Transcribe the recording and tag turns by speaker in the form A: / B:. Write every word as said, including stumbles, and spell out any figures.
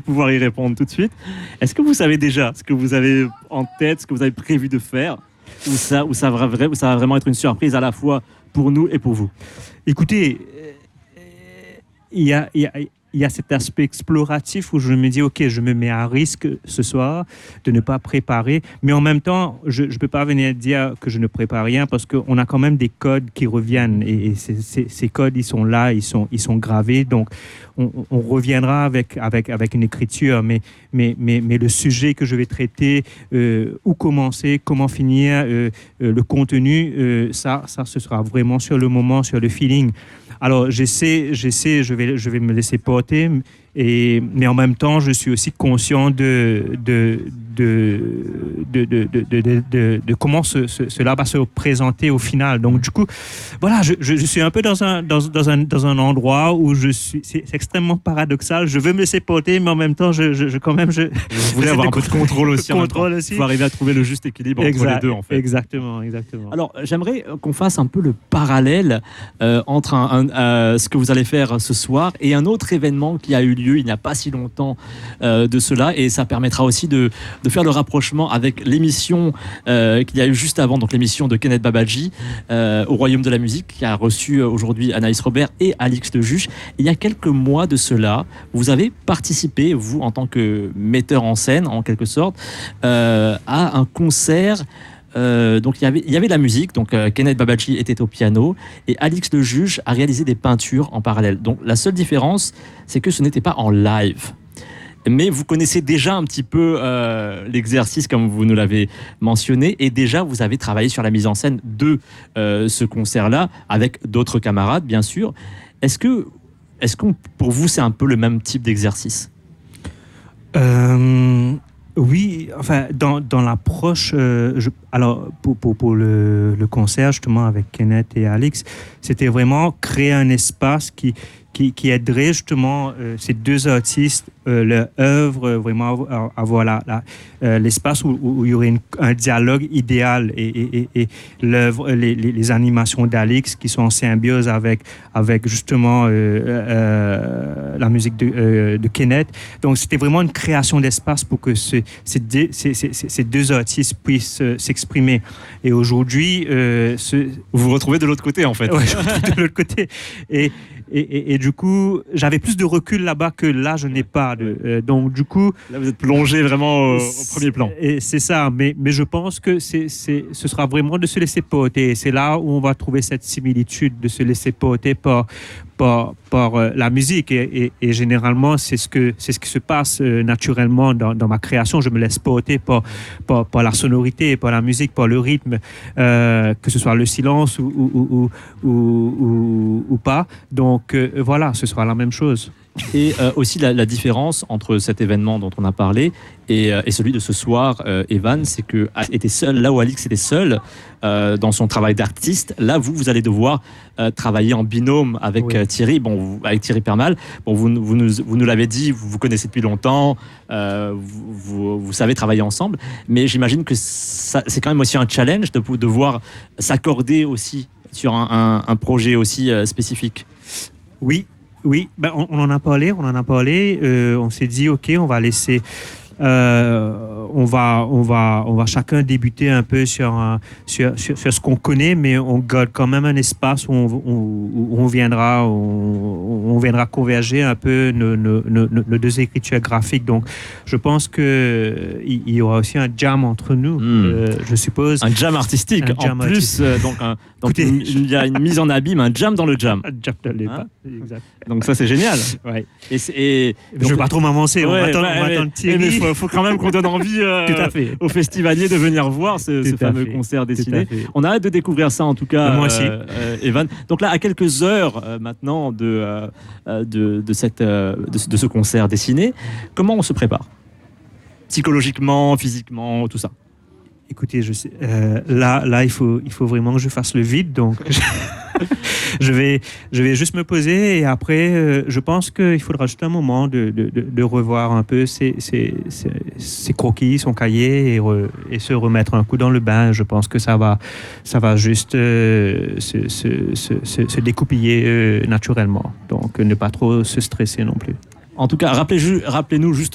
A: pouvoir y répondre tout de suite. Est-ce que vous savez déjà ce que vous avez en tête, ce que vous avez prévu de faire, ou ça, ou ça, va, vra- ou ça va vraiment être une surprise à la fois pour nous et pour vous?
B: Écoutez, il y a, il y a, il y a cet aspect exploratif où je me dis, OK, je me mets à risque ce soir de ne pas préparer, mais en même temps, je ne peux pas venir dire que je ne prépare rien parce qu'on a quand même des codes qui reviennent et, et ces, ces, ces codes, ils sont là, ils sont, ils sont gravés, donc on, on reviendra avec, avec, avec une écriture, mais, mais, mais, mais le sujet que je vais traiter, euh, où commencer, comment finir, euh, euh, le contenu, euh, ça, ça, ce sera vraiment sur le moment, sur le feeling. Alors, j'essaie, j'essaie, je vais, je vais me laisser porter, et, mais en même temps, je suis aussi conscient de, de, de, de, de, de, de, de, de, de comment ce, ce, cela va se présenter au final. Donc, du coup, voilà, je, je, je suis un peu dans un, dans, dans, un, dans un endroit où je suis, c'est, c'est extrêmement paradoxal. Je veux me laisser porter, mais en même temps, je, je, je quand même, je,
A: Vous voulez avoir un peu de contrôle aussi.
B: Contrôle aussi.
A: Il faut arriver à trouver le juste équilibre
B: Exact,
A: entre les deux, en fait.
B: Exactement, exactement.
A: Alors, j'aimerais qu'on fasse un peu le parallèle euh, entre un, un, euh, ce que vous allez faire ce soir et un autre événement qui a eu lieu il n'y a pas si longtemps euh, de cela, et ça permettra aussi de, de faire le rapprochement avec l'émission euh, qu'il y a eu juste avant, donc l'émission de Kenneth Babaji euh, au Royaume de la Musique, qui a reçu aujourd'hui Anaïs Robert et Alix Le Juge. Il y a quelques mois de cela, vous avez participé, vous en tant que metteur en scène en quelque sorte, euh, à un concert. Euh, donc il y avait il y avait de la musique, donc euh, Kenneth Babaji était au piano et Alix Le Juge a réalisé des peintures en parallèle. Donc la seule différence, c'est que ce n'était pas en live. Mais vous connaissez déjà un petit peu euh, l'exercice, comme vous nous l'avez mentionné, et déjà vous avez travaillé sur la mise en scène de euh, ce concert-là avec d'autres camarades, bien sûr. Est-ce que est-ce qu'on pour vous c'est un peu le même type d'exercice?
B: Euh, oui, enfin, dans, dans l'approche, euh, je, alors pour, pour, pour le, le concert justement avec Kenneth et Alix, c'était vraiment créer un espace qui, qui, qui aiderait justement euh, ces deux artistes, euh, leur œuvre, vraiment à, à avoir la, la, euh, l'espace où, où il y aurait une, un dialogue idéal et, et, et, et l'œuvre, les, les, les animations d'Alix qui sont en symbiose avec, avec justement euh, euh, la musique de, euh, de Kenneth. Donc c'était vraiment une création d'espace pour que ce, ces, deux, ces, ces, ces deux artistes puissent euh, s'exprimer. Et aujourd'hui, euh, ce...
A: vous vous retrouvez de l'autre côté en fait.
B: Ouais, je me retrouve de l'autre côté. Et, et, et, et du coup, j'avais plus de recul là-bas que là, je n'ai pas. De, euh, donc du coup,
A: là vous êtes plongé vraiment au, au premier plan.
B: Et c'est ça, mais, mais je pense que c'est, c'est, ce sera vraiment de se laisser porter. C'est là où on va trouver cette similitude de se laisser porter par, par, par euh, la musique. Et, et, et généralement, c'est ce, que, c'est ce qui se passe euh, naturellement dans, dans ma création. Je me laisse porter par, par, par la sonorité, par la musique, par le rythme, euh, que ce soit le silence ou, ou, ou, ou, ou, ou pas. Donc euh, voilà, ce sera la même chose.
A: Et euh, aussi la, la différence entre cet événement dont on a parlé et, euh, et celui de ce soir, euh, Evan, c'est que était seul, là où Alix était seul euh, dans son travail d'artiste, là vous, vous allez devoir euh, travailler en binôme avec oui. euh, Thierry, bon, vous, avec Thierry Permal. Bon, vous, vous, nous, vous nous l'avez dit, vous vous connaissez depuis longtemps, euh, vous, vous, vous savez travailler ensemble, mais j'imagine que ça, c'est quand même aussi un challenge de devoir s'accorder aussi sur un, un, un projet aussi euh, spécifique.
B: Oui. Oui, ben on, on en a parlé, on en a parlé. Euh, on s'est dit, ok, on va laisser, euh, on va, on va, on va chacun débuter un peu sur, un, sur, sur, sur ce qu'on connaît, mais on garde quand même un espace où on, où, où on viendra, on, on viendra converger un peu nos, nos, nos, nos deux écritures graphiques. Donc, je pense que il, il y aura aussi un jam entre nous, mmh. euh, je suppose.
A: Un jam artistique. Un jam en plus, euh, donc, un, donc une, il y a une mise en abîme, un jam dans le jam.
B: Un jam dans le
A: hein?
B: Exact.
A: Donc ça c'est génial.
B: Ouais.
A: Et, et
B: je ne veux pas trop m'avancer.
A: Ouais,
B: on va attendre,
A: bah,
B: on va attendre Thierry.
A: Il faut, faut quand même qu'on donne envie euh,
B: Tout à fait.
A: aux festivaliers de venir voir ce, ce fameux fait. concert dessiné. On a hâte de découvrir ça en tout cas.
B: Moi aussi.
A: Euh, euh, Evan. Donc là à quelques heures euh, maintenant de, euh, de, de, cette, euh, de, de ce concert dessiné, comment on se prépare psychologiquement, physiquement, tout ça?
B: Écoutez, je sais, euh, là, là il, faut, il faut vraiment que je fasse le vide, donc je, vais, je vais juste me poser et après, euh, je pense qu'il faudra juste un moment de, de, de, de revoir un peu ses, ses, ses, ses croquis, son cahier et, re, et se remettre un coup dans le bain. Je pense que ça va, ça va juste euh, se, se, se, se, se découpiller euh, naturellement, donc ne pas trop se stresser non plus.
A: En tout cas, rappelez, rappelez-nous juste